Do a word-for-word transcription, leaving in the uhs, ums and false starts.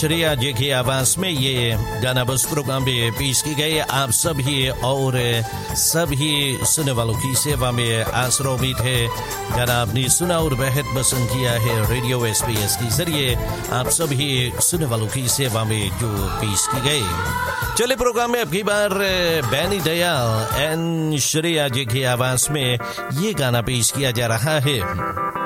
श्रेया जी की आवाज में ये गाना बस प्रोग्राम में पेश की गई। आप सभी और सभी सुनने वालों की सेवा में आसरा उम्मीद है गाना आपने सुना और बेहद पसंद किया है। रेडियो एसबीएस के जरिए आप सभी सुनने वालों की सेवा में जो पेश की गई। चले प्रोग्राम में अब की बार बैनी दयाल एंड श्रेया जी की आवाज में ये गाना पेश किया जा रहा है।